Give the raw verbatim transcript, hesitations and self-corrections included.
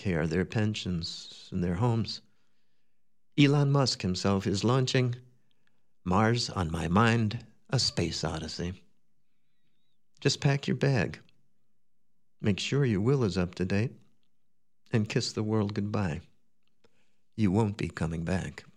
care, their pensions, and their homes. Elon Musk himself is launching Mars on My Mind, a space odyssey. Just pack your bag. Make sure your will is up to date, and kiss the world goodbye. You won't be coming back.